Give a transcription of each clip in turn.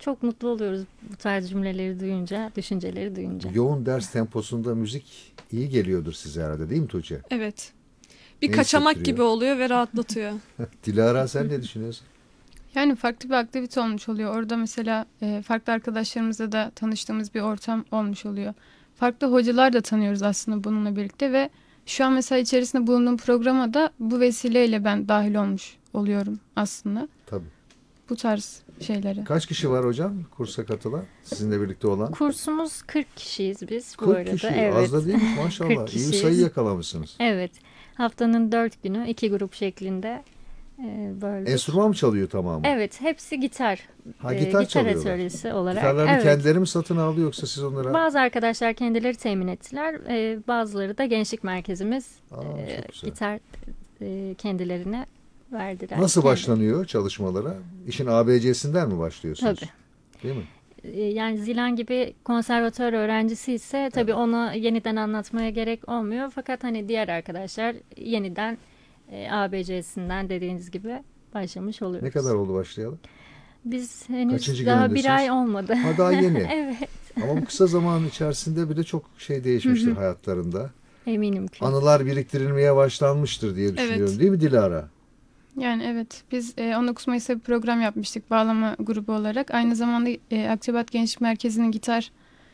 çok mutlu oluyoruz bu tarz cümleleri duyunca, düşünceleri duyunca. Yoğun ders temposunda müzik iyi geliyordur size herhalde, değil mi Tuğçe? Evet. Bir Ne kaçamak hissettiriyor? gibi oluyor ve rahatlatıyor. Dilara, sen ne düşünüyorsun? Yani farklı bir aktivite olmuş oluyor. Orada mesela farklı arkadaşlarımızla da tanıştığımız bir ortam olmuş oluyor. Farklı hocalar da tanıyoruz aslında bununla birlikte ve şu an mesela içerisinde bulunduğum programa da bu vesileyle ben dahil olmuş oluyorum aslında. Tabii. Bu tarz şeyleri. Kaç kişi var hocam kursa katılan, sizinle birlikte olan? Kursumuz 40 kişiyiz biz bu 40 arada. kişi. Evet. Az da değil mi? Maşallah. 40 İyi bir kişiyiz. sayı yakalamışsınız. Evet. Haftanın 4 günü 2 grup şeklinde böldük. Enstrüman mı çalıyor tamamı? Evet, hepsi gitar. Ha, gitar çalıyorlar. atölyesi olarak. Gitarlarını Evet. kendileri mi satın aldı yoksa siz onlara? Bazı arkadaşlar kendileri temin ettiler. Bazıları da gençlik merkezimiz Aa, çok güzel. gitar kendilerine verdiler. Nasıl Kendi- başlanıyor çalışmalara? İşin ABC'sinden mi başlıyorsunuz? Tabii. Değil mi? Yani Zilan gibi konservatuar öğrencisi ise tabii ona yeniden anlatmaya gerek olmuyor. Fakat hani diğer arkadaşlar yeniden ABC'sinden dediğiniz gibi başlamış oluyoruz. Ne kadar oldu başlayalım? Biz henüz Kaçıncı daha günündesiniz? bir ay olmadı. Ha, daha yeni. Evet. Ama bu kısa zaman içerisinde bir de çok şey değişmiştir hayatlarında. Eminim ki. Anılar biriktirilmeye başlanmıştır diye düşünüyorum. Evet. Değil mi Dilara? Yani evet biz 19 Mayıs'ta bir program yapmıştık bağlama grubu olarak. Aynı zamanda Akçabat Gençlik Merkezi'nin gitar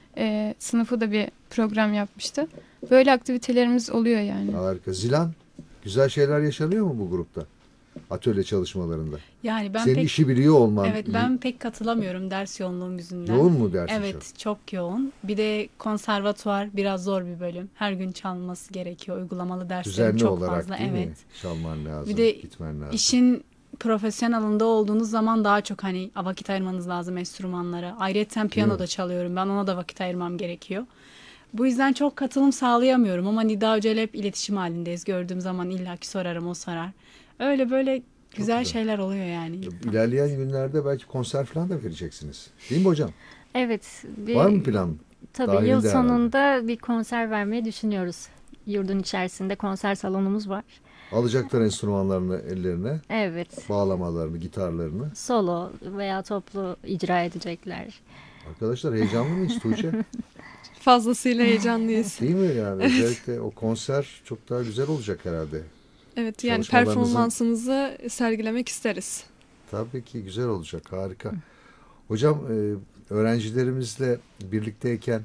sınıfı da bir program yapmıştı. Böyle aktivitelerimiz oluyor yani. Harika. Zilan, güzel şeyler yaşanıyor mu bu grupta? Atölye çalışmalarında. Yani ben Senin pek işi biliyor olman evet iyi. ben pek katılamıyorum ders yoğunluğum yüzünden. Yoğun mu dersin Evet, çok yoğun. Bir de konservatuvar biraz zor bir bölüm. Her gün çalması gerekiyor. Uygulamalı derslerim Düzenli çok olarak fazla. değil Evet. mi? Çalman lazım, Bir de gitmen lazım. İşin profesyonel alanında olduğunuz zaman daha çok hani vakit ayırmanız lazım enstrümanlara. Ayrıca piyano da çalıyorum. Ben ona da vakit ayırmam gerekiyor. Bu yüzden çok katılım sağlayamıyorum ama Nida Hoca ile hep iletişim halindeyiz. Gördüğüm zaman illaki sorarım, o sorar. Öyle böyle güzel güzel. şeyler oluyor yani. İlerleyen günlerde belki konser falan da vereceksiniz. Değil mi hocam? Evet. Var mı plan? Tabii Dahilinde yıl herhalde. sonunda bir konser vermeyi düşünüyoruz. Yurdun içerisinde konser salonumuz var. Alacaklar enstrümanlarını ellerine, Evet. bağlamalarını, gitarlarını. Solo veya toplu icra edecekler. Arkadaşlar heyecanlı mıyız Tuğçe? Fazlasıyla heyecanlıyız. Değil mi yani? Özellikle o konser çok daha güzel olacak herhalde. Evet, yani Çalışmalarınızın- performansımızı sergilemek isteriz. Tabii ki güzel olacak, harika. Hocam öğrencilerimizle birlikteyken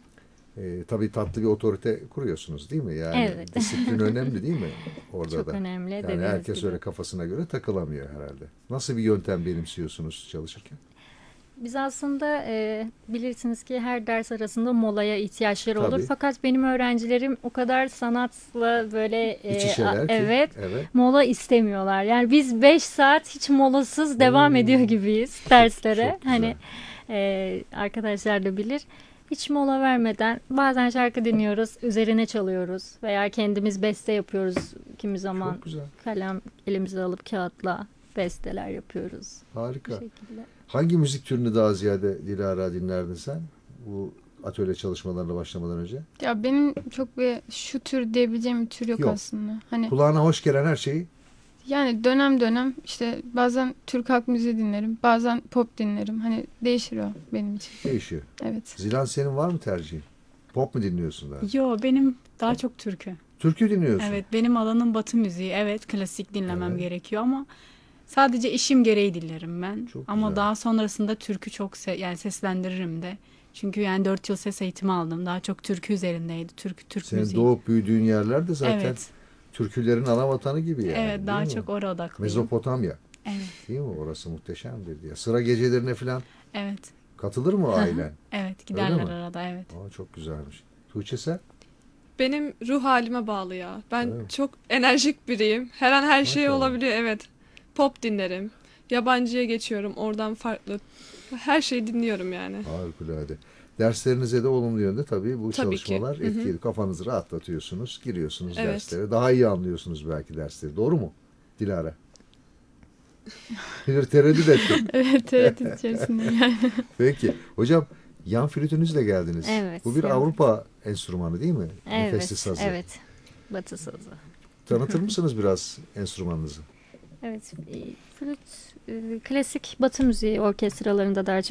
tabii tatlı bir otorite kuruyorsunuz değil mi? Yani Evet. disiplin önemli değil mi orada Çok da? önemli. Yani dediğiniz herkes gibi. öyle kafasına göre takılamıyor herhalde. Nasıl bir yöntem benimsiyorsunuz çalışırken? Biz aslında bilirsiniz ki her ders arasında molaya ihtiyaçları Tabii. olur. Fakat benim öğrencilerim o kadar sanatla böyle İç içeler ki. evet Evet. mola istemiyorlar. Yani biz 5 saat hiç molasız devam ediyor gibiyiz derslere. çok güzel. Hani arkadaşlar da bilir. Hiç mola vermeden bazen şarkı dinliyoruz, üzerine çalıyoruz veya kendimiz beste yapıyoruz. Kimi zaman Çok güzel. kalem elimize alıp kağıtla besteler yapıyoruz. Harika. Bu şekilde. Hangi müzik türünü daha ziyade Dilara dinlerdin sen? Bu atölye çalışmalarına başlamadan önce. Ya benim çok bir şu tür diyebileceğim bir tür yok, Yok. aslında. Hani Kulağına hoş gelen her şeyi. yani dönem dönem işte bazen Türk halk müziği dinlerim, bazen pop dinlerim. Hani değişir o benim için. Değişiyor. Evet. Zilan, senin var mı tercihin? Pop mu dinliyorsun daha? Yo, benim daha çok türkü. Türkü dinliyorsun. Evet, benim alanım Batı müziği. Evet, klasik dinlemem Evet. gerekiyor ama sadece işim gereği dinlerim ben. Çok Ama güzel. daha sonrasında türkü çok yani seslendiririm de. Çünkü yani 4 yıl ses eğitimi aldım. Daha çok türkü üzerindeydi. Türk Senin müziği. doğup büyüdüğün yerler de zaten Evet. türkülerin ana vatanı gibi yani. Evet, daha değil mi? çok oraya odaklıyım. Mezopotamya. Evet. Değil mi? Orası muhteşemdir diye. Sıra gecelerine falan Evet. katılır mı ailen? Evet, giderler mi? arada, evet. Aa, çok güzelmiş. Tuğçe sen? Benim ruh halime bağlı ya. Ben Öyle mi? çok enerjik biriyim. Her an her şey Maşallah. olabiliyor, evet. Pop dinlerim. Yabancıya geçiyorum. Oradan farklı. Her şeyi dinliyorum yani. Harikulade. Derslerinize de olumlu yönde tabii bu Tabii ki. çalışmalar Hı hı. etkili. Kafanızı rahatlatıyorsunuz, giriyorsunuz Evet. derslere. Daha iyi anlıyorsunuz belki dersleri. Doğru mu Dilara? Bir tereddüt ettim. Evet, evet içerisindeyim yani. Peki. Hocam, yan flütünüzle geldiniz. Evet, Bu bir yan Avrupa enstrümanı değil mi? Evet, Nefesli sazı. evet. Batı sazı. Tanıtır mısınız biraz enstrümanınızı? Evet, flüt klasik Batı müziği orkestralarında daha